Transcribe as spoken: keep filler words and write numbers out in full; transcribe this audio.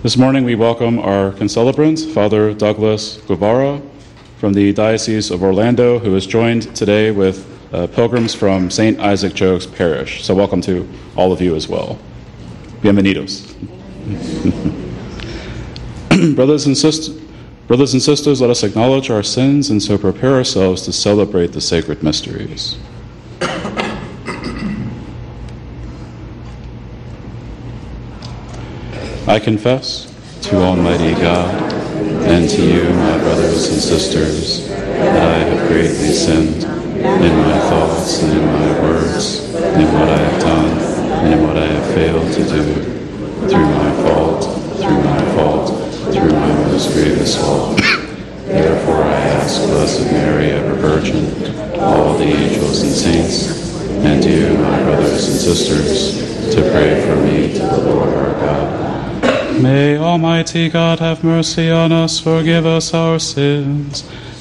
This morning we welcome our concelebrant, Father Douglas Guevara from the Diocese of Orlando, who is joined today with uh, pilgrims from Saint Isaac Jogues Parish. So welcome to all of you as well. Bienvenidos. Brothers and sisters, brothers and sisters, let us acknowledge our sins and so prepare ourselves to celebrate the sacred mysteries. I confess to Almighty God and to you, my brothers and sisters, that I have greatly sinned in my thoughts and in my words, in what I have done and in what I have failed to do, through my fault, through my fault, through my most grievous fault. Therefore I ask Blessed Mary, ever Virgin, all the angels and saints, and you, my brothers and sisters, to pray for me to the Lord our God. May Almighty God have mercy on us, forgive us our sins,